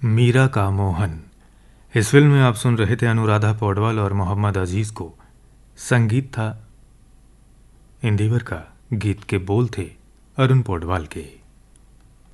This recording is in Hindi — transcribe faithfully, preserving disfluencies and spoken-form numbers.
मीरा का मोहन। इस फिल्म में आप सुन रहे थे अनुराधा पौडवाल और मोहम्मद अजीज़ को। संगीत था इंदिवर का, गीत के बोल थे अरुण पौडवाल के।